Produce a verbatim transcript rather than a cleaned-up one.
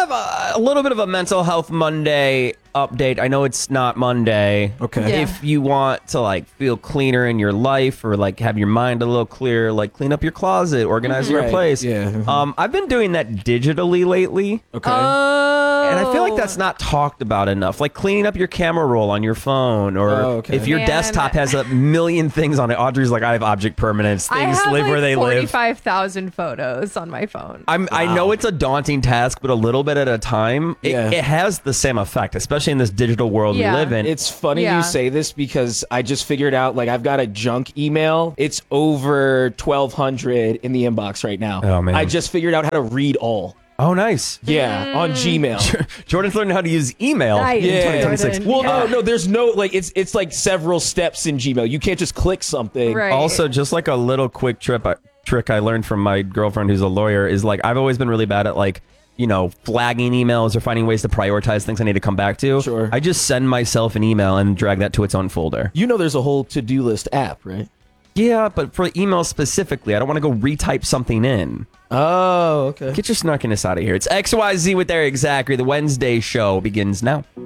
have a, a little bit of a mental health Monday update. I know it's not Monday. Okay. Yeah. If you want to like feel cleaner in your life or like have your mind a little clearer, like clean up your closet, organize your Right, place. yeah. Mhm. Um, I've been doing that digitally lately. Okay. Oh. And I feel like that's not talked about enough. Like cleaning up your camera roll on your phone, or Oh, okay. if your Man. desktop has a million things on it. Audrey's like, I have object permanence. I Things have live like where they live. forty-five thousand photos on my phone. I'm, I know it's a daunting task, but a little bit at a time, it, Yeah. it has the same effect, especially in this digital world Yeah. we live in. It's funny Yeah. you say this because I just figured out, like, I've got a junk email. It's over twelve hundred in the inbox right now. Oh, man. I just figured out how to read all. oh, nice. Yeah, on Gmail. Jordan's learning how to use email Nice. in Yeah. twenty twenty-six. Jordan. Well, Yeah. no, no, there's no, like, it's it's like several steps in Gmail. You can't just click something. Right. Also, just like a little quick trip uh, trick I learned from my girlfriend who's a lawyer is like, I've always been really bad at like, you know, flagging emails or finding ways to prioritize things I need to come back to. Sure. I just send myself an email and drag that to its own folder. You know there's a whole to-do list app, right? Yeah, but for email specifically, I don't want to go retype something in. Oh, okay. Get your snarkiness out of here. It's X Y Z with Eric Zachary. The Wednesday show begins now.